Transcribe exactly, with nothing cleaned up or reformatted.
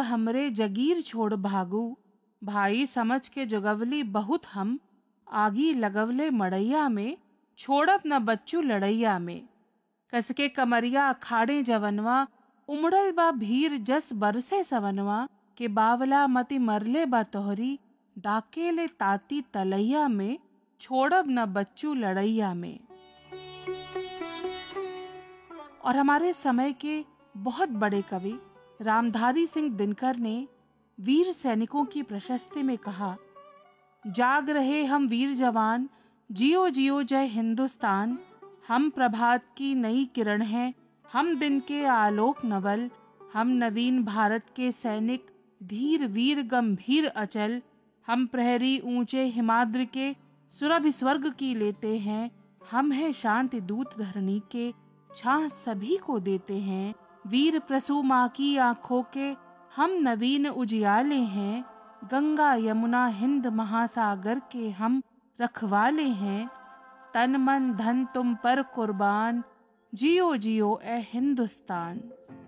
हमरे जगीर छोड़ भागू, भाई समझ के जगवली बहुत हम, आगी लगवले मड़ैया में, छोड़ब न बच्चू लड़ैया में। कसके कमरिया अखाड़े जवनवा, उमड़ल बा भीर जस बरसे सवनवा, के बावला मति मरले बा तोहरी, डाके ले ताती तलैया में, छोड़ब न बच्चू लड़ैया में। और हमारे समय के बहुत बड़े कवि रामधारी सिंह दिनकर ने वीर सैनिकों की प्रशस्ति में कहा, जाग रहे हम वीर जवान, जियो जियो जय हिंदुस्तान। हम प्रभात की नई किरण हैं, हम दिन के आलोक नवल। हम नवीन भारत के सैनिक, धीर वीर गंभीर अचल। हम प्रहरी ऊंचे हिमाद्रि के, सुरभि स्वर्ग की लेते हैं। हम हैं शांति दूत धरणी के, छाह सभी को देते हैं। वीर प्रसू माँ की आंखों के, हम नवीन उजियाले हैं। गंगा यमुना हिंद महासागर के हम रखवाले हैं। तन मन धन तुम पर कुर्बान, जियो जियो ए हिंदुस्तान।